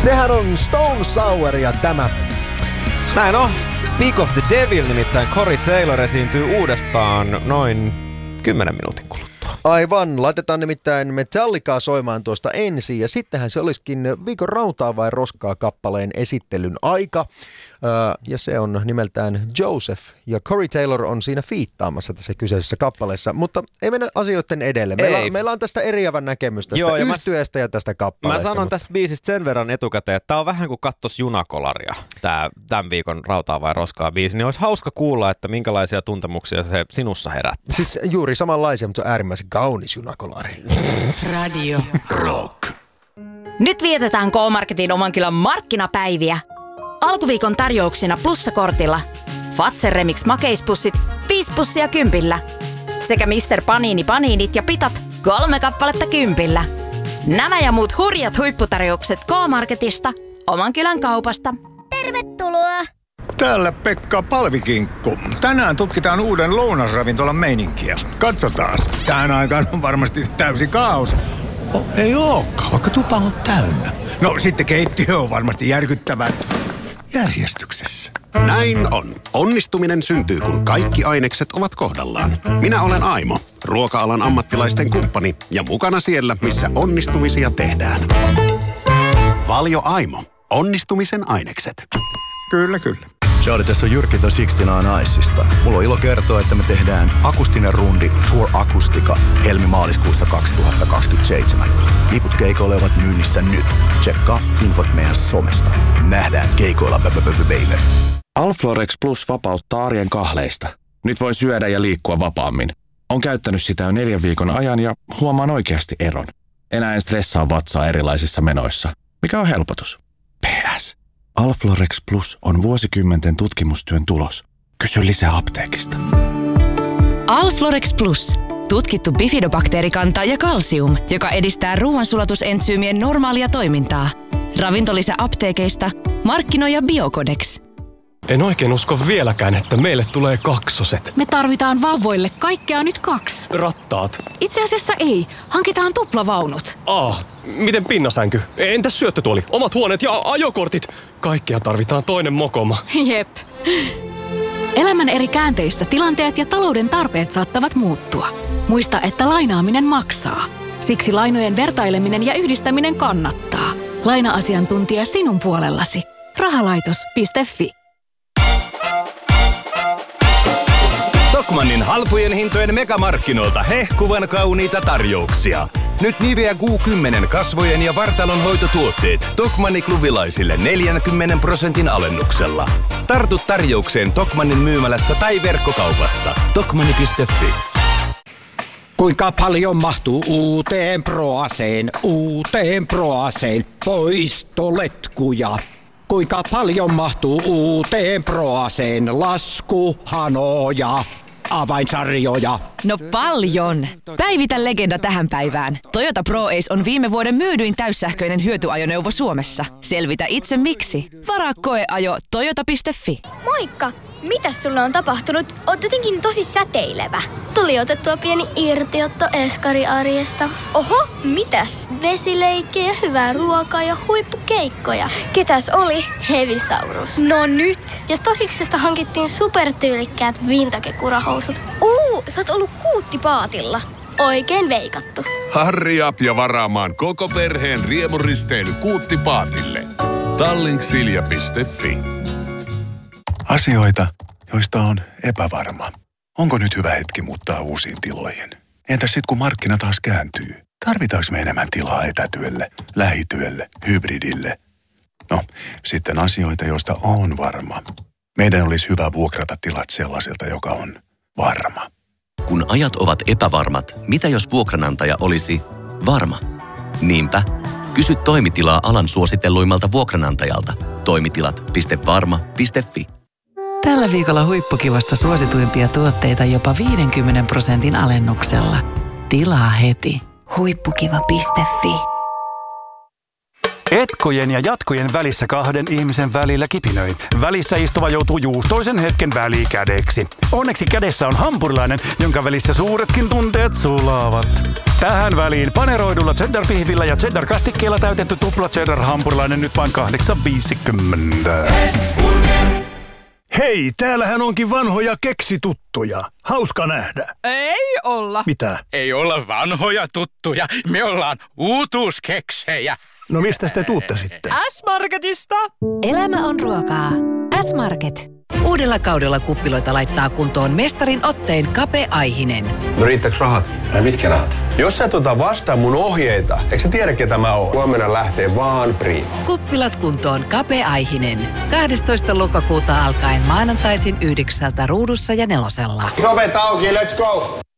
Sehän on Stone Sour ja tämä. Näin on. Speak of the Devil, nimittäin Corey Taylor esiintyy uudestaan noin 10 minuutin kuluttua. Aivan, laitetaan nimittäin Metallicaa soimaan tuosta ensin ja sittenhän se olisikin viikon rautaa vai roskaa kappaleen esittelyn aika. Ja se on nimeltään Joseph ja Corey Taylor on siinä fiittaamassa tässä kyseisessä kappaleessa, mutta ei mennä asioiden edelle. Meillä on tästä eriävän näkemys tästä yhtyeestä ja tästä kappaleesta. Mä sanon tästä biisistä sen verran etukäteen, että tää on vähän kuin kattos junakolaria, tämän viikon rautaa vai roskaa biisi, niin olisi hauska kuulla, että minkälaisia tuntemuksia se sinussa herättää. Siis juuri samanlaisia, mutta se on äärimmäisen kaunis junakolari. Radio Rock. Nyt vietetään K-Marketin Omankylän markkinapäiviä. Alkuviikon tarjouksina plussakortilla Fazer Remix makeispussit 5 pussia 10. Sekä Mr. Panini paniinit ja pitat 3 kappaletta 10. Nämä ja muut hurjat huipputarjoukset K-Marketista, Omankylän kaupasta. Tervetuloa! Täällä Pekka Palvikinkku. Tänään tutkitaan uuden lounasravintolan meininkiä. Katsotaan. Tähän aikaan on varmasti täysi kaos. Ei ookaan, vaikka tupa on täynnä. No sitten keittiö on varmasti järkyttävän järjestyksessä. Näin on. Onnistuminen syntyy, kun kaikki ainekset ovat kohdallaan. Minä olen Aimo, ruoka-alan ammattilaisten kumppani ja mukana siellä, missä onnistumisia tehdään. Valio Aimo. Onnistumisen ainekset. Kyllä, kyllä. Charlie, tässä on Jyrki The 69 Icesta. Mulla on ilo kertoa, että me tehdään akustinen rundi Tour Akustika helmi-maaliskuussa 2027. Liput keikoille ovat myynnissä nyt. Tsekkaa infot meidän somesta. Nähdään keikoilla, baby. Alflorex Plus vapauttaa arjen kahleista. Nyt voi syödä ja liikkua vapaammin. On käyttänyt sitä jo 4 viikon ajan ja huomaan oikeasti eron. Enää en stressaa vatsaa erilaisissa menoissa. Mikä on helpotus? PS. Alflorex Plus on vuosikymmenten tutkimustyön tulos. Kysy lisää apteekista. Alflorex Plus. Tutkittu bifidobakteerikanta ja kalsium, joka edistää ruoansulatusentsyymien normaalia toimintaa. Ravintolisä apteekeista, markkinoija Biocodex. En oikein usko vieläkään, että meille tulee kaksoset. Me tarvitaan vauvoille kaikkea nyt 2. Rattaat. Itse asiassa ei. Hankitaan tuplavaunut. Miten pinnasänky? Entäs syöttötuoli? Omat huoneet ja ajokortit? Kaikkea tarvitaan toinen mokoma. Jep. Elämän eri käänteissä tilanteet ja talouden tarpeet saattavat muuttua. Muista, että lainaaminen maksaa. Siksi lainojen vertaileminen ja yhdistäminen kannattaa. Laina-asiantuntija sinun puolellasi. Rahalaitos.fi. Tokmannin halpojen hintojen megamarkkinoilta hehkuvan kauniita tarjouksia. Nyt Nivea Q10 kasvojen ja vartalon hoitotuotteet Tokmanni-klubilaisille 40% alennuksella. Tartu tarjoukseen Tokmannin myymälässä tai verkkokaupassa. Tokmanni.fi. Kuinka paljon mahtuu uuteen Proaseen poistoletkuja? Kuinka paljon mahtuu uuteen Proaseen laskuhanoja, avainsarjoja? No paljon! Päivitä legenda tähän päivään. Toyota ProAce on viime vuoden myydyin täyssähköinen hyötyajoneuvo Suomessa. Selvitä itse miksi. Varaa koeajo toyota.fi. Moikka! Mitäs sulle on tapahtunut? Oot jotenkin tosi säteilevä. Tuli otettua pieni irtiotto eskariarjesta. Oho, mitäs? Vesileikkejä, hyvää ruokaa ja huippukeikkoja. Ketäs oli? Hevisaurus. No nyt! Ja Stosiksesta hankittiin supertyylikkäät vintage-kurahousut. Sä oot ollut Kuuttipaatilla. Oikein veikattu. Harri up ja varaamaan koko perheen riemuristeily Kuuttipaatille. Tallinksilja.fi. Asioita, joista on epävarma. Onko nyt hyvä hetki muuttaa uusiin tiloihin? Entäs sitten kun markkina taas kääntyy? Tarvitaanko me enemmän tilaa etätyölle, lähityölle, hybridille? No, sitten asioita, joista on varma. Meidän olisi hyvä vuokrata tilat sellaiselta, joka on varma. Kun ajat ovat epävarmat, mitä jos vuokranantaja olisi varma? Niinpä, kysy toimitilaa alan suositelluimmalta vuokranantajalta. Toimitilat.varma.fi. Tällä viikolla huippukivasta suosituimpia tuotteita jopa 50% alennuksella. Tilaa heti. Huippukiva.fi. Etkojen ja jatkojen välissä 2 ihmisen välillä kipinöin. Välissä istuva joutuu juustoisen hetken välikädeksi. Onneksi kädessä on hampurilainen, jonka välissä suuretkin tunteet sulavat. Tähän väliin paneroidulla cheddar-pihvillä ja cheddar-kastikkeella täytetty tupla cheddar-hampurilainen nyt vain 8,50. Hei, täällähän onkin vanhoja keksituttuja. Hauska nähdä. Ei olla. Mitä? Ei olla vanhoja tuttuja. Me ollaan uutuuskeksejä. No mistä te tuutte sitten? S-Marketista. Elämä on ruokaa. S-Market. Uudella kaudella kuppiloita laittaa kuntoon mestarin otteen Kape Aihinen. No riittääks rahat? Mitkä rahat? Jos sä vastaan mun ohjeita, eikö sä tiedä ketä mä oon? Huomenna lähtee vaan Prima. Kuppilat kuntoon Kape Aihinen. 12. lokakuuta alkaen maanantaisin 9 Ruudussa ja 4. Ovet auki, let's go!